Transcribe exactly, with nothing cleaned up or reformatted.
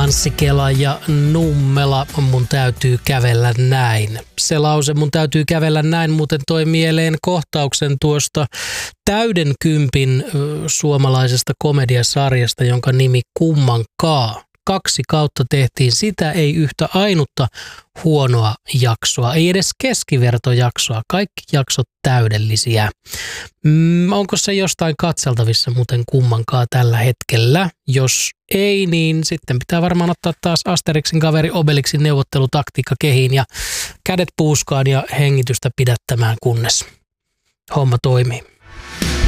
Anssi Kela ja Nummela, mun täytyy kävellä näin. Se lause, mun täytyy kävellä näin, muuten toi mieleen kohtauksen tuosta täyden kympin suomalaisesta komediasarjasta, jonka nimi Kummankaa. Kaksi kautta tehtiin, sitä ei yhtä ainutta huonoa jaksoa, ei edes keskivertojaksoa, kaikki jaksot täydellisiä. Mm, onko se jostain katseltavissa muuten Kummankaa tällä hetkellä? Jos ei, niin sitten pitää varmaan ottaa taas Asterixin kaveri Obelixin neuvottelutaktiikka kehiin ja kädet puuskaan ja hengitystä pidättämään, kunnes homma toimii.